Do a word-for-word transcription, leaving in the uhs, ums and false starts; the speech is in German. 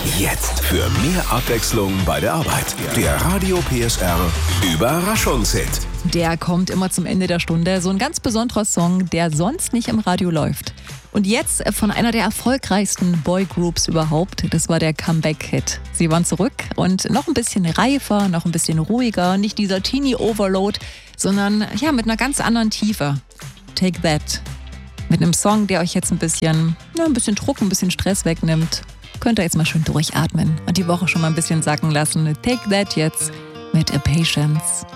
Jetzt für mehr Abwechslung bei der Arbeit. Der Radio P S R Überraschungshit. Der kommt immer zum Ende der Stunde. So ein ganz besonderer Song, der sonst nicht im Radio läuft. Und jetzt von einer der erfolgreichsten Boygroups überhaupt. Das war der Comeback-Hit. Sie waren zurück und noch ein bisschen reifer, noch ein bisschen ruhiger. Nicht dieser Teenie-Overload, sondern ja, mit einer ganz anderen Tiefe. Take That. Mit einem Song, der euch jetzt ein bisschen, ja, ein bisschen Druck, ein bisschen Stress wegnimmt. Könnt ihr jetzt mal schön durchatmen und die Woche schon mal ein bisschen sacken lassen. Take That jetzt mit A Patience.